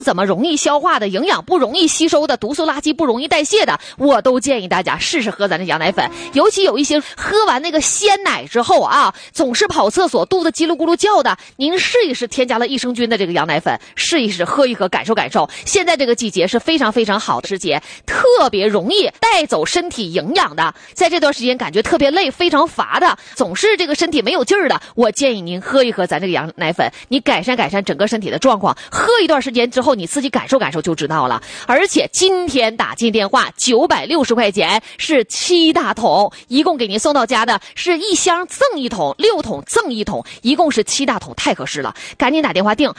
怎么容易消化的，营养不容易吸收的，毒素垃圾不容易代谢的，我都建议大家试试喝咱这羊奶粉。尤其有一些喝完那个鲜奶之后啊，总是跑厕所，肚子叽噜咕噜叫的，您试一试添加了益生菌的这个羊奶粉，试一试喝一喝，感受感受。现在这个季节是非常非常好的时节，特别容易带走身体营养的。在这段时间感觉特别累，非常乏的，总是这个身体没有劲儿的，我建议您喝一喝咱这个羊奶粉，你改善改善整个身体的状况。喝一段时间之后，你自己感受感受就知道了。而且今天打进电话960块钱是7大桶，一共给您送到家的是1箱赠1桶，6桶赠1桶，一共是7大桶，太合适了。赶紧打电话订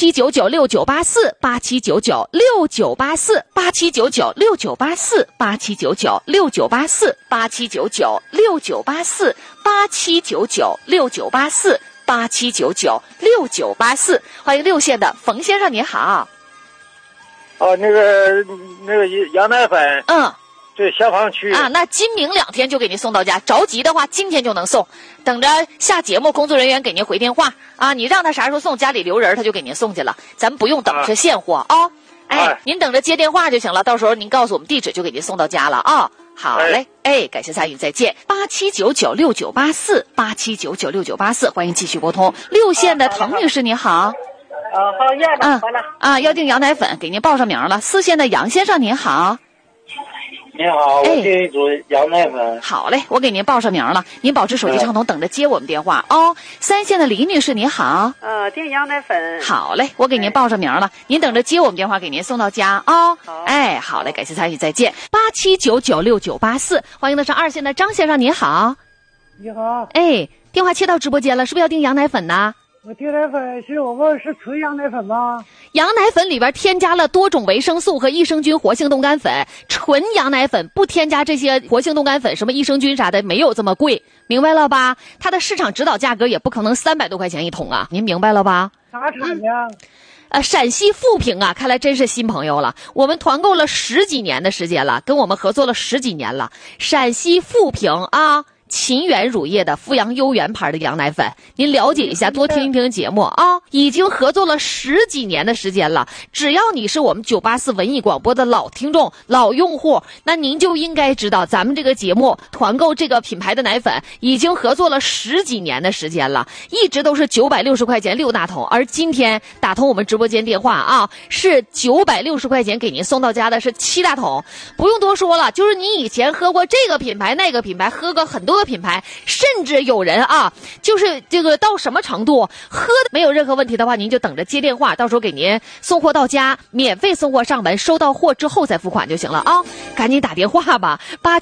87996984，87996984，87996984，87996984，欢迎6线的冯先生，您好。 哦，那个羊奶粉，对，消防区啊，那今明2天就给您送到家，着急的话今天就能送，等着下节目工作人员给您回电话啊，你让他啥时候送，家里留人他就给您送去了，咱们不用等着现货啊。您等着接电话就行了，到时候您告诉我们地址就给您送到家了啊。好嘞，感谢参与，再见。87996984，87996984，欢迎继续拨通。6线的滕女士，你好。 好， 要订羊奶粉，给您报上名了。4线的杨先生，您好。 你好，我订一组羊奶粉。 好嘞，我给您报上名了，您保持手机畅通，等着接我们电话哦。3线的李女士，您好。 订羊奶粉。 好嘞，我给您报上名了，您等着接我们电话，给您送到家哦。好嘞，感谢参与，再见。87996984，欢迎的是2线的张先生，您好。 你好。 电话切到直播间了，是不是要订羊奶粉呢？ 我订奶粉是我们是纯羊奶粉吗？ 羊奶粉里边添加了多种维生素和益生菌活性冻干粉，纯羊奶粉不添加这些活性冻干粉，什么益生菌啥的，没有这么贵，明白了吧？它的市场指导价格也不可能300多块钱1桶啊，您明白了吧？ 啥产的？ 陕西富平啊，看来真是新朋友了。我们团购了10几年的时间了，跟我们合作了10几年了。陕西富平啊。秦源乳业的阜阳优源牌的羊奶粉，您了解一下，多听一听节目啊！已经合作了10几年的时间了，只要你是我们984文艺广播的老听众、老用户，那您就应该知道，咱们这个节目团购这个品牌的奶粉已经合作了10几年的时间了，一直都是960块钱6大桶，而今天打通我们直播间电话啊，是960块钱给您送到家的是7大桶，不用多说了，就是你以前喝过这个品牌那个品牌，喝过很多品牌，甚至有人啊，就是这个到什么程度，喝没有任何问题的话，您就等着接电话，到时候给您送货到家，免费送货上门，收到货之后再付款就行了啊！赶紧打电话吧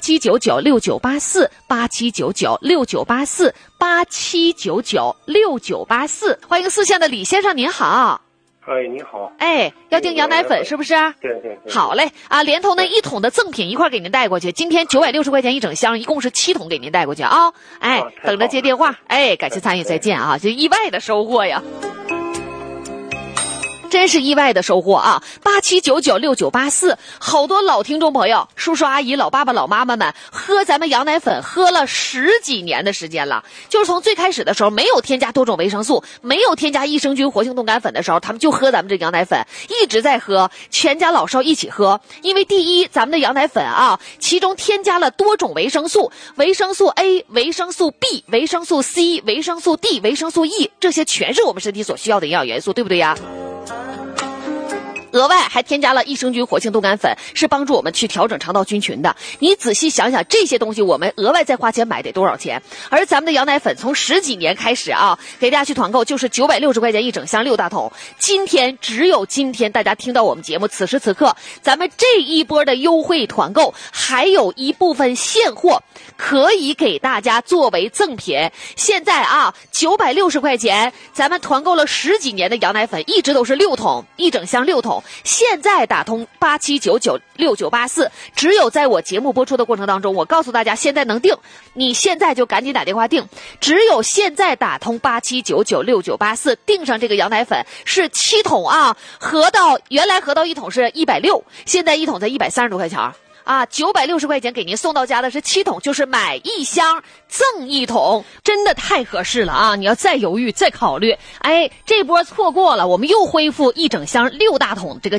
，87996984，87996984，87996984，欢迎4线的李先生，您好。 你好。 要订羊奶粉是不是？ 对。 好嘞啊，连同那1桶的赠品一块给您带过去。今天960块钱1整箱，一共是7桶给您带过去啊。等着接电话。感谢参与，再见啊！就意外的收获呀。真是意外的收获啊！87996984，好多老听众朋友、叔叔阿姨、老爸爸、老妈妈们喝咱们羊奶粉喝了10几年的时间了，就是从最开始的时候没有添加多种维生素，没有添加益生菌活性冻干粉的时候，他们就喝咱们这羊奶粉，一直在喝，全家老少一起喝。因为第一，咱们的羊奶粉啊，其中添加了多种维生素，维生素 A、维生素 B、维生素 C、维生素 D、维生素 E， 这些全是我们身体所需要的营养元素，对不对呀？额外还添加了益生菌活性冻干粉，是帮助我们去调整肠道菌群的。你仔细想想，这些东西我们额外再花钱买得多少钱？而咱们的羊奶粉从10几年开始啊，给大家去团购就是960块钱1整箱6大桶。只有今天大家听到我们节目，此时此刻，咱们这一波的优惠团购还有一部分现货可以给大家作为赠品。现在啊，960块钱，咱们团购了10几年的羊奶粉，一直都是6桶，1整箱6桶。现在打通87996984，只有在我节目播出的过程当中，我告诉大家现在能订，你现在就赶紧打电话订。只有现在打通87996984，订上这个羊奶粉是7桶啊，原来合到1桶是160，现在1桶才130多块钱啊，960块钱给您送到家的是7桶，就是买1箱赠1桶，真的太合适了啊！你要再犹豫再考虑，哎，这波错过了，我们又恢复1整箱6大桶这个